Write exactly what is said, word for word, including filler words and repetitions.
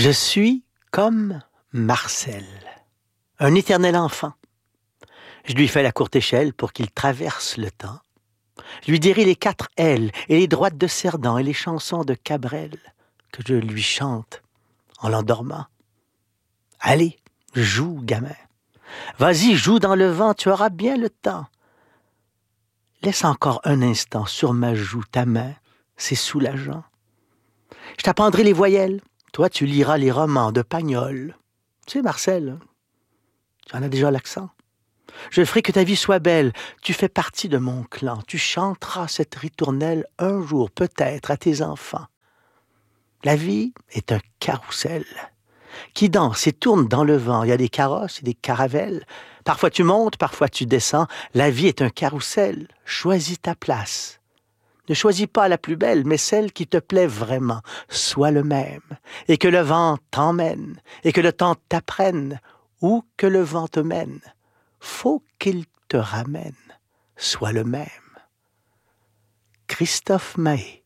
Je suis comme Marcel, un éternel enfant. Je lui fais la courte échelle pour qu'il traverse le temps. Je lui dirai les quatre L et les droites de Cerdan et les chansons de Cabrel que je lui chante en l'endormant. Allez, joue, gamin. Vas-y, joue dans le vent, tu auras bien le temps. Laisse encore un instant sur ma joue ta main, c'est soulageant. Je t'apprendrai les voyelles, toi tu liras les romans de Pagnol. Tu sais, Marcel, tu en as déjà l'accent. Je ferai que ta vie soit belle, tu fais partie de mon clan, tu chanteras cette ritournelle un jour peut-être à tes enfants. La vie est un carrousel qui danse et tourne dans le vent. Il y a des carrosses et des caravelles. Parfois tu montes, parfois tu descends. La vie est un carrousel. Choisis ta place. Ne choisis pas la plus belle, mais celle qui te plaît vraiment. Sois le même. Et que le vent t'emmène, et que le temps t'apprenne, où que le vent te mène. Faut qu'il te ramène. Sois le même. Christophe Mahé.